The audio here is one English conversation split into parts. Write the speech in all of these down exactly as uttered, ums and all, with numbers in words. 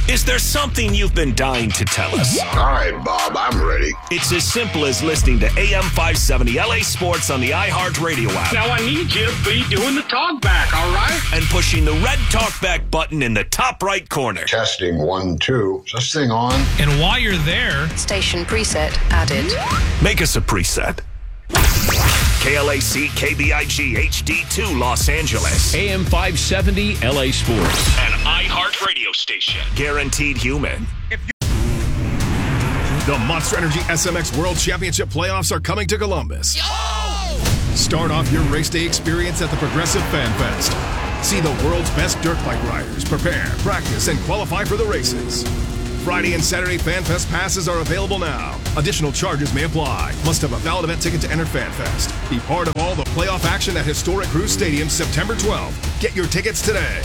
Is there something you've been dying to tell us? All right, Bob, I'm ready. It's as simple as listening to A M five seventy L A Sports on the iHeartRadio app. Now I need you to be doing the talk back, all right? And pushing the red talkback button in the top right corner. Testing one, two. Is this thing on? And while you're there, station preset added. Make us a preset. K L A C K B I G H D two Los Angeles. A M five seventy L A Sports. An iHeartRadio station. Guaranteed human. The Monster Energy S M X World Championship playoffs are coming to Columbus. Yo! Start off your race day experience at the Progressive Fan Fest. See the world's best dirt bike riders prepare, practice, and qualify for the races. Friday and Saturday Fan Fest passes are available now. Additional charges may apply. Must have a valid event ticket to enter Fan Fest. Be part of all the playoff action at historic Cruise Stadium September twelfth. Get your tickets today.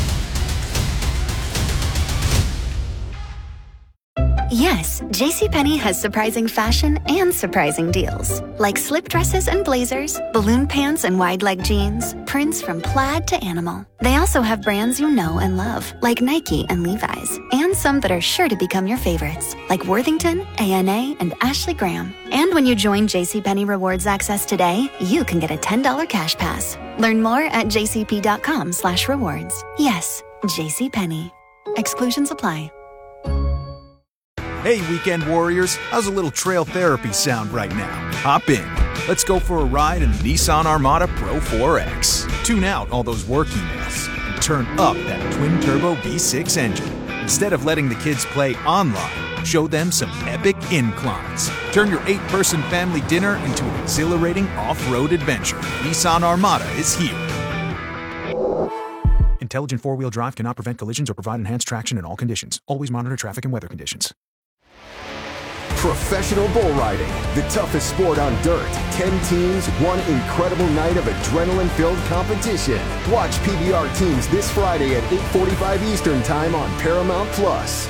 Yes, JCPenney has surprising fashion and surprising deals. Like slip dresses and blazers, balloon pants and wide leg jeans, prints from plaid to animal. They also have brands you know and love, like Nike and Levi's, and some that are sure to become your favorites, like Worthington, A N A, and Ashley Graham. And when you join JCPenney Rewards Access today, you can get a ten dollars cash pass. Learn more at jcp.com slash rewards. Yes, JCPenney. Exclusions apply. Hey, weekend warriors, how's a little trail therapy sound right now? Hop in. Let's go for a ride in the Nissan Armada Pro four X. Tune out all those work emails and turn up that twin-turbo V six engine. Instead of letting the kids play online, show them some epic inclines. Turn your eight-person family dinner into an exhilarating off-road adventure. Nissan Armada is here. Intelligent four-wheel drive cannot prevent collisions or provide enhanced traction in all conditions. Always monitor traffic and weather conditions. Professional bull riding, the toughest sport on dirt. Ten teams, one incredible night of adrenaline-filled competition. Watch P B R teams this Friday at eight forty-five Eastern Time on Paramount Plus.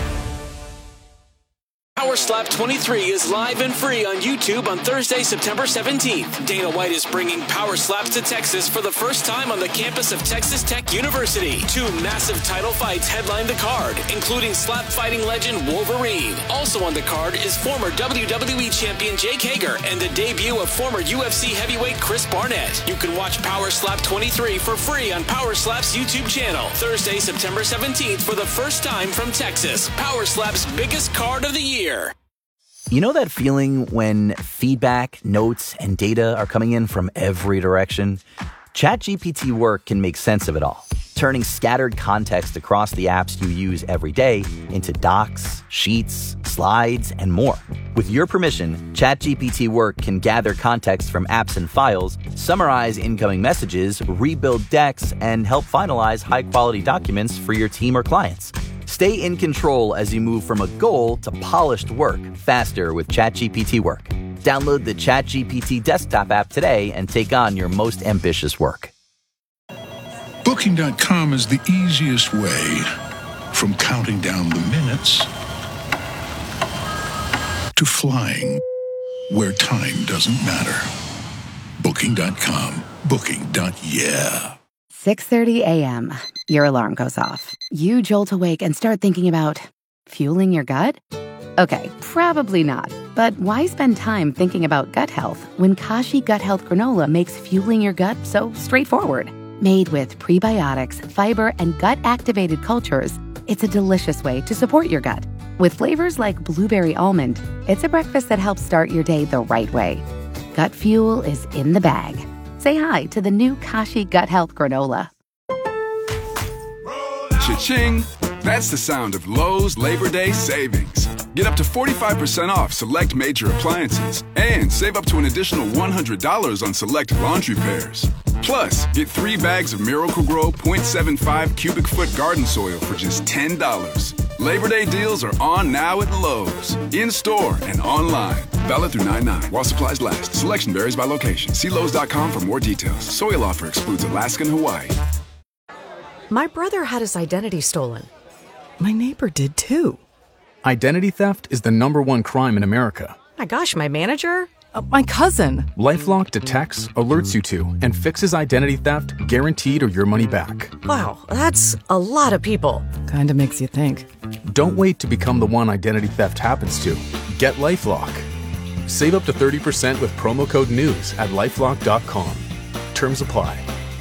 Power Slap twenty-three is live and free on YouTube on Thursday, September seventeenth. Dana White is bringing Power Slaps to Texas for the first time on the campus of Texas Tech University. Two massive title fights headline the card, including slap fighting legend Wolverine. Also on the card is former W W E champion Jake Hager and the debut of former U F C heavyweight Chris Barnett. You can watch Power Slap twenty-three for free on Power Slap's YouTube channel. Thursday, September seventeenth for the first time from Texas. Power Slap's biggest card of the year. You know that feeling when feedback, notes, and data are coming in from every direction? ChatGPT Work can make sense of it all, turning scattered context across the apps you use every day into docs, sheets, slides, and more. With your permission, ChatGPT Work can gather context from apps and files, summarize incoming messages, rebuild decks, and help finalize high-quality documents for your team or clients. Stay in control as you move from a goal to polished work faster with ChatGPT Work. Download the ChatGPT desktop app today and take on your most ambitious work. Booking dot com is the easiest way from counting down the minutes to flying where time doesn't matter. Booking dot com. Booking. Yeah. six thirty a.m. Your alarm goes off. You jolt awake and start thinking about fueling your gut? Okay, probably not. But why spend time thinking about gut health when Kashi Gut Health Granola makes fueling your gut so straightforward? Made with prebiotics, fiber, and gut-activated cultures, it's a delicious way to support your gut. With flavors like blueberry almond, it's a breakfast that helps start your day the right way. Gut fuel is in the bag. Say hi to the new Kashi Gut Health Granola. Cha-ching! That's the sound of Lowe's Labor Day savings. Get up to forty-five percent off select major appliances and save up to an additional one hundred dollars on select laundry pairs. Plus, get three bags of Miracle-Gro point seven five cubic foot garden soil for just ten dollars. Labor Day deals are on now at Lowe's, in-store and online. Valid through nine nine while supplies last. Selection varies by location. See Lowe's dot com for more details. Soil offer excludes Alaska and Hawaii. My brother had his identity stolen. My neighbor did too. Identity theft is the number one crime in America. My gosh, my manager? Uh, my cousin. LifeLock detects, alerts you to, and fixes identity theft guaranteed or your money back. Wow, that's a lot of people. Kinda makes you think. Don't wait to become the one identity theft happens to. Get LifeLock. Save up to thirty percent with promo code NEWS at lifelock dot com. Terms apply.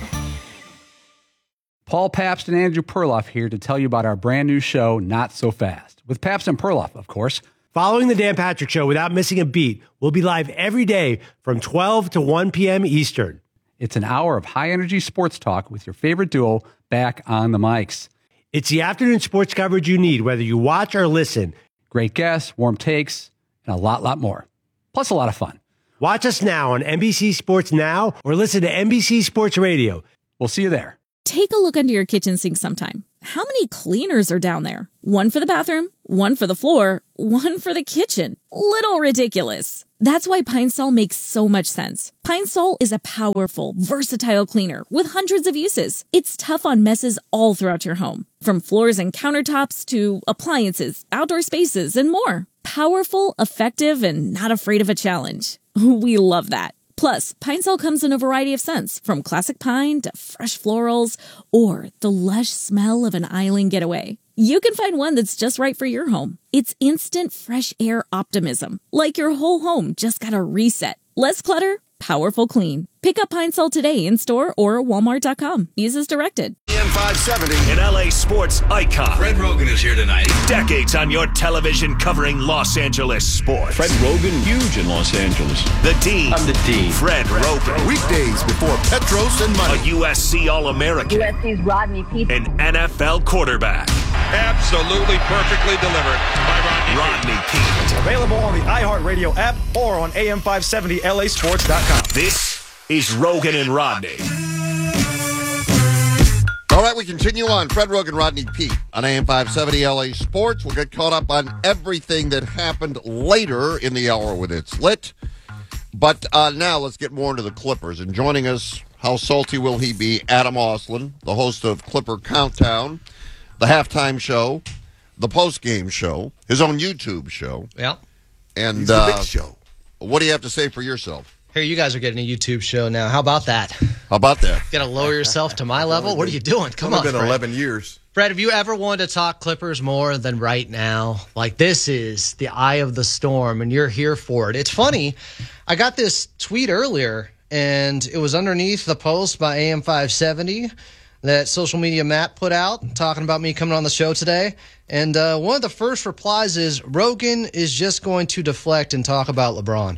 Paul Pabst and Andrew Perloff here to tell you about our brand new show, Not So Fast, with Pabst and Perloff, of course. Following the Dan Patrick Show without missing a beat, we'll be live every day from twelve to one p.m. Eastern. It's an hour of high-energy sports talk with your favorite duo back on the mics. It's the afternoon sports coverage you need, whether you watch or listen. Great guests, warm takes, and a lot, lot more. Plus a lot of fun. Watch us now on N B C Sports Now or listen to N B C Sports Radio. We'll see you there. Take a look under your kitchen sink sometime. How many cleaners are down there? One for the bathroom, one for the floor, one for the kitchen. Little ridiculous. That's why Pine Sol makes so much sense. Pine Sol is a powerful, versatile cleaner with hundreds of uses. It's tough on messes all throughout your home, from floors and countertops to appliances, outdoor spaces, and more. Powerful, effective, and not afraid of a challenge. We love that. Plus, Pine Sol comes in a variety of scents, from classic pine to fresh florals or the lush smell of an island getaway. You can find one that's just right for your home. It's instant fresh air optimism, like your whole home just got a reset. Less clutter, powerful clean. Pick up Pine Sol today in store or walmart dot com. Use as directed. A M five seventy, an L A sports icon. Fred Rogan is here tonight. Decades on your television covering Los Angeles sports. Fred Rogan, huge in Los Angeles. The Dean. I'm the Dean. Fred Rogan. Weekdays before Petros and Money. A U S C All-American. U S C's Rodney Peete. An N F L quarterback. Absolutely perfectly delivered by Rodney, Rodney Peete. Available on the iHeartRadio app or on A M five seventy L A sports dot com. This is Rogan and Rodney. All right, we continue on. Fred Rogan, Rodney Peete on A M five seventy L A Sports. We'll get caught up on everything that happened later in the hour with It's Lit. But uh, now let's get more into the Clippers. And joining us, how salty will he be? Adam Oslin, the host of Clipper Countdown, the halftime show, the post-game show, his own YouTube show. Yeah. And He's the uh, big show. What do you have to say for yourself? Here, you guys are getting a YouTube show now. How about that? How about that? Got to lower yourself to my level? What are you doing? Come it's on, been Fred. eleven years. Fred, have you ever wanted to talk Clippers more than right now? Like, this is the eye of the storm, and you're here for it. It's funny. I got this tweet earlier, and it was underneath the post by A M five seventy that Social Media Matt put out, talking about me coming on the show today. And uh, one of the first replies is, Rogan is just going to deflect and talk about LeBron.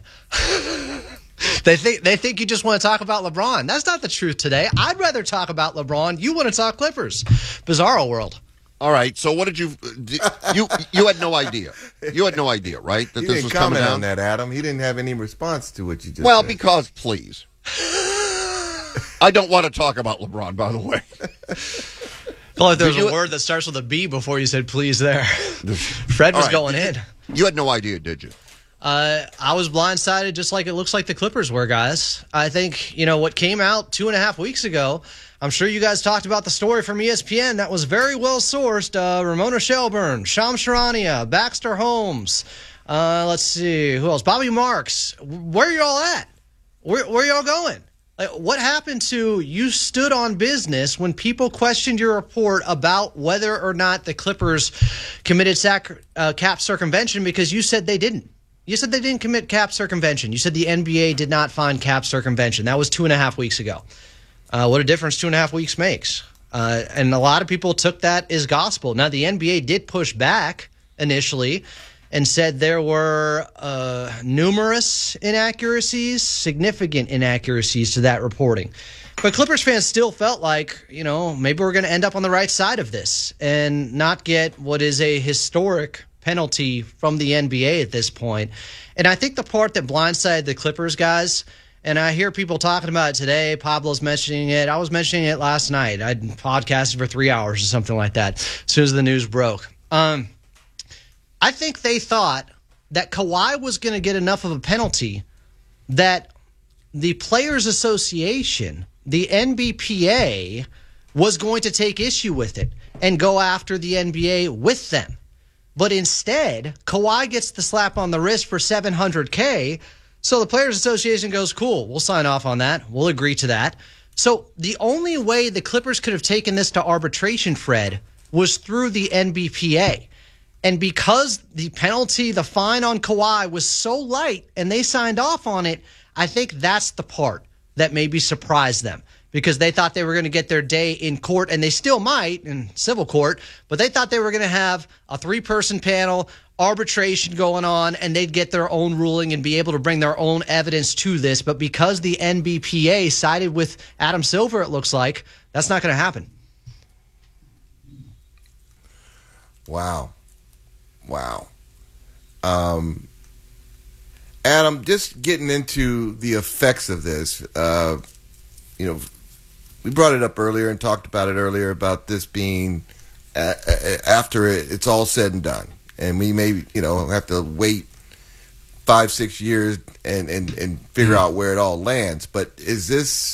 They think they think you just want to talk about LeBron. That's not the truth today. I'd rather talk about LeBron. You want to talk Clippers. Bizarro world. All right. So what did you you you had no idea? You had no idea, right? That he this didn't was coming comment down on that, Adam. He didn't have any response to what you just well, said. because please, I don't want to talk about LeBron. By the way, Well, if there was Did a you- word that starts with a B before you said please there. Fred All was right. going in. You had no idea, did you? Uh, I was blindsided just like it looks like the Clippers were, guys. I think, you know, what came out two and a half weeks ago, I'm sure you guys talked about the story from E S P N that was very well sourced. Uh, Ramona Shelburne, Shams Charania, Baxter Holmes. Uh, let's see, who else? Bobby Marks. Where are y'all at? Where, where y'all going? Like, what happened to you stood on business when people questioned your report about whether or not the Clippers committed sac- uh, cap circumvention because you said they didn't? You said they didn't commit cap circumvention. You said the N B A did not find cap circumvention. That was two and a half weeks ago. Uh, what a difference two and a half weeks makes. Uh, and a lot of people took that as gospel. Now, the N B A did push back initially and said there were uh, numerous inaccuracies, significant inaccuracies to that reporting. But Clippers fans still felt like, you know, maybe we're going to end up on the right side of this and not get what is a historic penalty from the N B A at this point. And I think the part that blindsided the Clippers guys, and I hear people talking about it today, Pablo's mentioning it, I was mentioning it last night. I'd podcasted for three hours or something like that as soon as the news broke. Um, I think they thought that Kawhi was going to get enough of a penalty that the Players Association, the N B P A, was going to take issue with it and go after the N B A with them. But instead, Kawhi gets the slap on the wrist for seven hundred K, So the Players Association goes, cool, we'll sign off on that. We'll agree to that. So the only way the Clippers could have taken this to arbitration, Fred, was through the N B P A. And because the penalty, the fine on Kawhi was so light and they signed off on it, I think that's the part that maybe surprised them, because they thought they were going to get their day in court, and they still might in civil court, but they thought they were going to have a three-person panel, arbitration going on, and they'd get their own ruling and be able to bring their own evidence to this. But because the N B P A sided with Adam Silver, it looks like, that's not going to happen. Wow. Wow. Um, Adam, just getting into the effects of this, uh, you know, we brought it up earlier and talked about it earlier about this being uh, after it, it's all said and done. And we may, you know, have to wait five, six years and, and, and figure out where it all lands. But is this